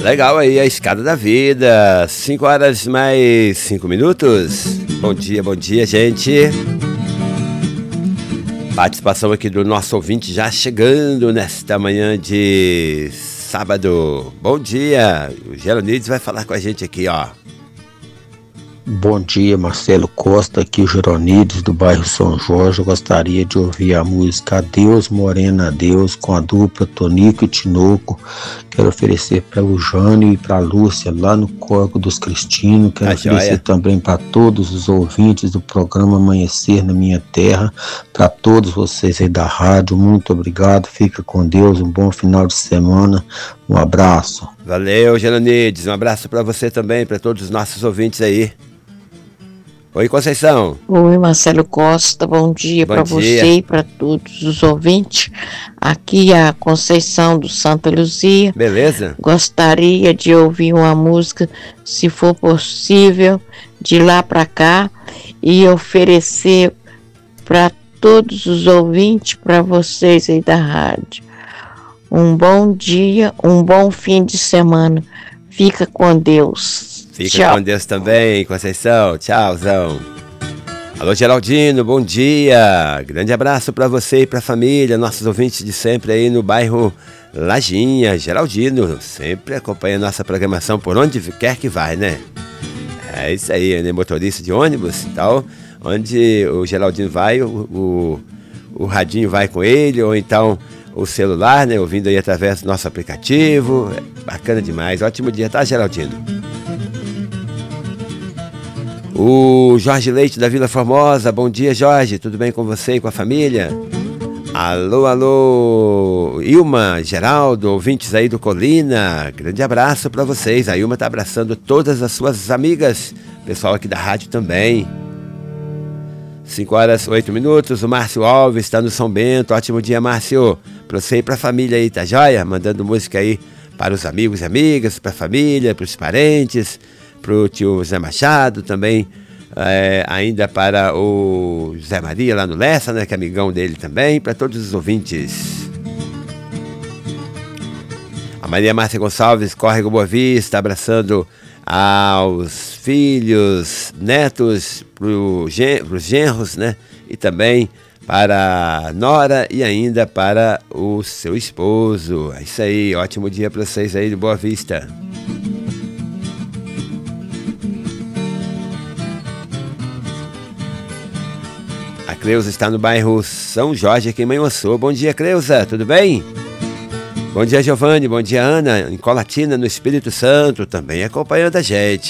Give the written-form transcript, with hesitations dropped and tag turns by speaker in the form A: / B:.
A: Legal aí, a escada da vida. 5 horas mais 5 minutos. Bom dia, gente. Participação aqui do nosso ouvinte já chegando nesta manhã de sábado. Bom dia. O Geronides vai falar com a gente aqui, ó.
B: Bom dia, Marcelo Costa, aqui o Geronides do bairro São Jorge. Eu gostaria de ouvir a música Adeus Morena Adeus com a dupla Tonico e Tinoco. Quero oferecer para o Jânio e para a Lúcia lá no Corpo dos Cristinos. Quero oferecer também para todos os ouvintes do programa Amanhecer na Minha Terra, para todos vocês aí da rádio. Muito obrigado, fica com Deus, um bom final de semana, um abraço.
A: Valeu, Geronides, um abraço para você também, para todos os nossos ouvintes aí. Oi, Conceição.
C: Oi, Marcelo Costa, bom dia para você e para todos os ouvintes. Aqui é a Conceição do Santa Luzia.
A: Beleza.
C: Gostaria de ouvir uma música, se for possível, de lá para cá e oferecer para todos os ouvintes, para vocês aí da rádio. Um bom dia, um bom fim de semana. Fica com Deus.
A: Fica
C: Tchau.
A: com Deus também, Conceição. Tchauzão. Alô, Geraldino, bom dia. Grande abraço para você e para a família, nossos ouvintes de sempre aí no bairro Lajinha. Geraldino, sempre acompanha a nossa programação por onde quer que vai, né? É isso aí, né? Motorista de ônibus e tal. Onde o Geraldino vai, o radinho vai com ele, ou então o celular, né? Ouvindo aí através do nosso aplicativo. É bacana demais. Ótimo dia, tá, Geraldino? O Jorge Leite da Vila Formosa, bom dia, Jorge, tudo bem com você e com a família? Alô, Ilma, Geraldo, ouvintes aí do Colina, grande abraço para vocês. A Ilma tá abraçando todas as suas amigas, pessoal aqui da rádio também. 5 horas 8 minutos, o Márcio Alves está no São Bento, ótimo dia, Márcio, para você e para a família aí, tá joia? Mandando música aí para os amigos e amigas, para a família, para os parentes, para o tio Zé Machado também, ainda para o José Maria lá no Lessa, né, que é amigão dele também, para todos os ouvintes. A Maria Márcia Gonçalves, Córrego Boa Vista, abraçando aos filhos, netos, para os genros, né, e também para a nora e ainda para o seu esposo. É isso aí, ótimo dia para vocês aí de Boa Vista. A Cleusa está no bairro São Jorge, aqui em Manhuaçu. Bom dia, Cleusa, tudo bem? Bom dia, Giovanni, bom dia, Ana, em Colatina, no Espírito Santo, também acompanhando a gente.